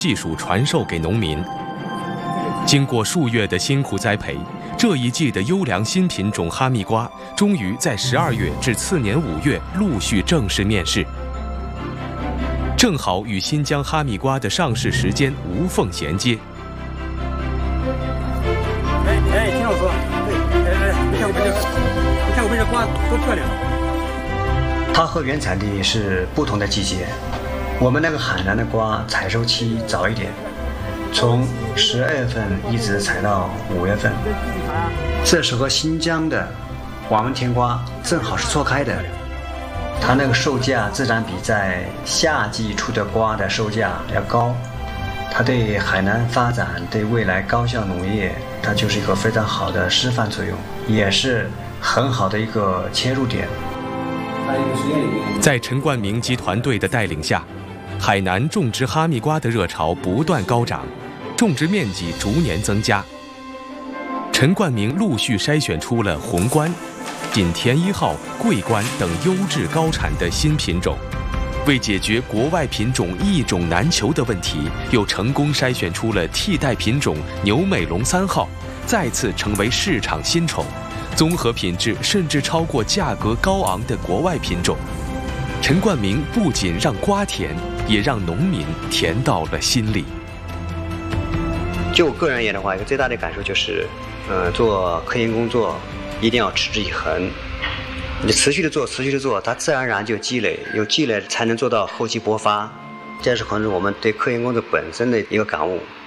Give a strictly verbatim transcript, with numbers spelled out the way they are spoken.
技术传授给农民。经过数月的辛苦栽培，这一季的优良新品种哈密瓜终于在十二月至次年五月陆续正式面世，正好与新疆哈密瓜的上市时间无缝衔接。 哎哎，听我说，对，哎哎，你看我们这个，你看我们这瓜多漂亮。 它和原产地是不同的季节，我们那个海南的瓜采收期早一点，从十二月份一直采到五月份。这是和新疆的瓦纹甜瓜正好是错开的，它那个售价自然比在夏季出的瓜的售价要高。它对海南发展，对未来高效农业，它就是一个非常好的示范作用，也是很好的一个切入点。 在陈冠明及团队的带领下，海南种植哈密瓜的热潮不断高涨，种植面积逐年增加。陈冠明陆续筛选出了红冠、锦田一号、桂冠等优质高产的新品种。为解决国外品种一种难求的问题，又成功筛选出了替代品种牛美龙三号，再次成为市场新宠，综合品质甚至超过价格高昂的国外品种。陈冠明不仅让瓜甜，也让农民甜到了心里。 就我个人而言的话，一个最大的感受就是，呃，做科研工作一定要持之以恒。你持续的做，持续的做，它自然而然就积累，有积累才能做到厚积薄发。这是可能我们对科研工作本身的一个感悟。